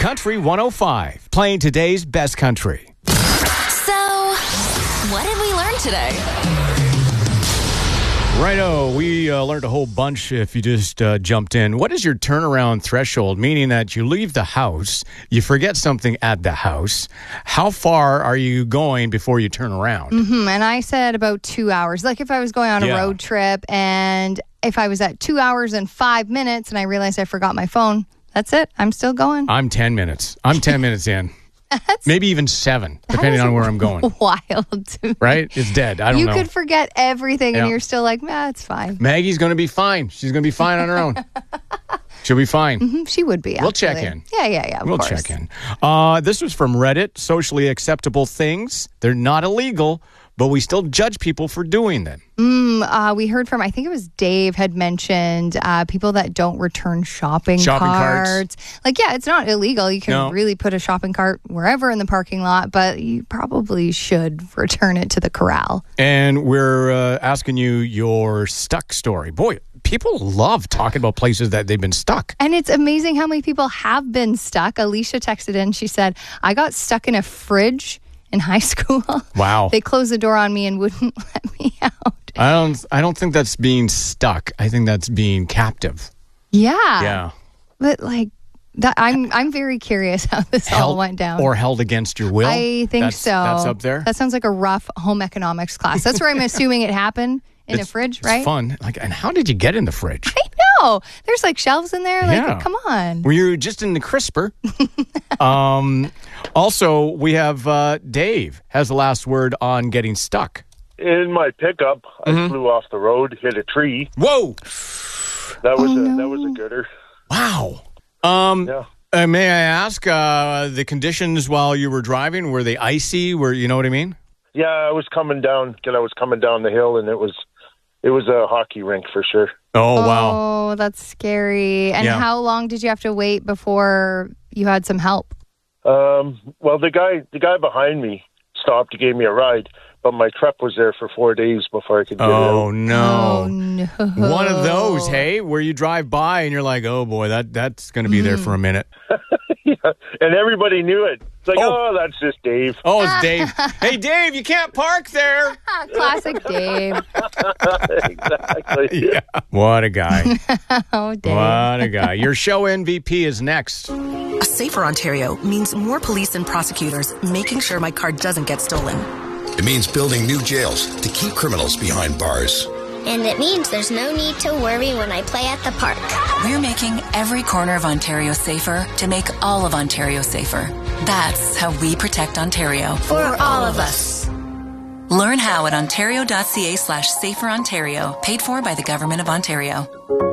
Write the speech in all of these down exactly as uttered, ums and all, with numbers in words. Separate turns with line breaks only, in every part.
Country one oh five, playing today's best country.
So, what did we learn today?
Righto, we uh, learned a whole bunch if you just uh, jumped in. What is your turnaround threshold? Meaning that you leave the house, you forget something at the house. How far are you going before you turn around?
Mm-hmm. And I said about two hours. Like if I was going on a
Yeah.
road trip and if I was at two hours and five minutes and I realized I forgot my phone, that's it. I'm still going.
I'm ten minutes. I'm ten minutes in. Maybe even seven, depending on where I'm going.
Wild to me.
Right? It's dead. I don't
you
know.
You could forget everything
Yeah.
and you're still like, nah, it's fine.
Maggie's going to be fine. She's going to be fine on her own. She'll be fine.
Mm-hmm. She would be,
We'll
actually.
check in.
Yeah, yeah, yeah, of
We'll
course.
check in. Uh, this was from Reddit. Socially acceptable things. They're not illegal, but we still judge people for doing them.
Mm, uh, we heard from, I think it was Dave had mentioned uh, people that don't return shopping,
Shopping
carts.
carts.
Like, yeah, it's not illegal. You can
No.
really put a shopping cart wherever in the parking lot, but you probably should return it to the corral.
And we're uh, asking you your stuck story. Boy, people love talking about places that they've been stuck.
And it's amazing how many people have been stuck. Alicia texted in. She said, I got stuck in a fridge in high school.
Wow.
They closed the door on me and wouldn't let me out.
I don't I don't think that's being stuck. I think that's being captive.
Yeah.
Yeah.
But like that I'm I'm very curious how this all
Held
went down.
or held against your will.
I think
That's-
so.
That's up there.
That sounds like a rough home economics class. That's where I'm assuming it happened in
It's-
a fridge,
it's
right?
fun. Like, and how did you get in the fridge?
I know. There's like shelves in there. Like,
Yeah.
come on.
Were you just in the crisper? um, also, we have uh, Dave has the last word on getting stuck.
In my pickup, I flew off the road, hit a tree.
Whoa!
That was
Oh,
a
no.
that was a gooder.
Wow. Um,
Yeah.
uh, may I ask uh, the conditions while you were driving? Were they icy? Were you know what I mean?
Yeah, I was coming down. I was coming down the hill, and it was it was a hockey rink for sure.
Oh, wow.
Oh, that's scary. And
Yeah.
how long did you have to wait before you had some help?
Um, well, the guy the guy behind me stopped. He gave me a ride, but my truck was there for four days before I could get
Oh
it out.
no.
Oh, no.
One of those, hey, where you drive by and you're like, oh boy, that that's going to be there for a minute.
Yeah. And everybody knew it. It's like,
Oh.
oh, that's just Dave.
Oh, it's Dave. Hey, Dave, you can't park there.
Classic Dave.
Exactly.
Yeah. What a guy.
Oh, Dave.
What a guy. Your show M V P is next.
A safer Ontario means more police and prosecutors making sure my car doesn't get stolen.
It means building new jails to keep criminals behind bars.
And it means there's no need to worry when I play at the park.
We're making every corner of Ontario safer to make all of Ontario safer. That's how we protect Ontario.
For all of us.
Learn how at ontario.ca slash safer Ontario. Paid for by the Government of Ontario.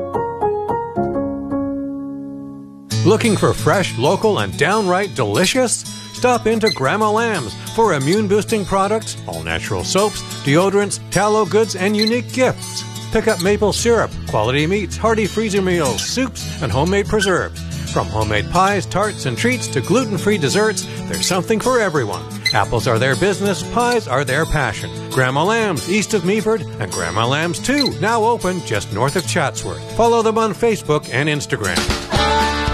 Looking for fresh, local, and downright delicious? Stop into Grandma Lamb's for immune-boosting products, all-natural soaps, deodorants, tallow goods, and unique gifts. Pick up maple syrup, quality meats, hearty freezer meals, soups, and homemade preserves. From homemade pies, tarts, and treats to gluten-free desserts, there's something for everyone. Apples are their business, pies are their passion. Grandma Lamb's, east of Meaford, and Grandma Lamb's two, now open just north of Chatsworth. Follow them on Facebook and Instagram.